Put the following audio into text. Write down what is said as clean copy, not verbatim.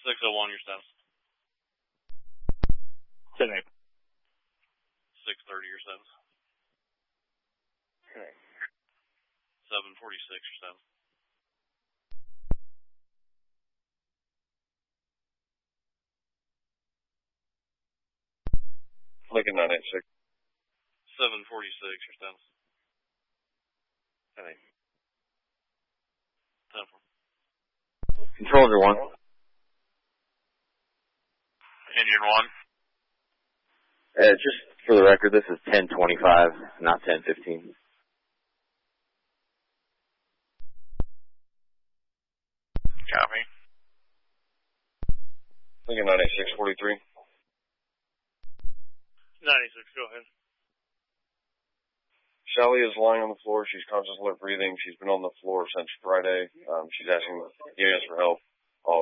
601, your status. 7-8. 630, your status. Okay. 746, your status. Lincoln 986. 746, your status. 7-8. 10-4. Controller 1. Indian 1. Just for the record, this is 1025, not 1015. Copy. Lincoln 986, 43. 96, go ahead. Shelly is lying on the floor. She's conscious, alert, breathing. She's been on the floor since Friday. She's asking for help.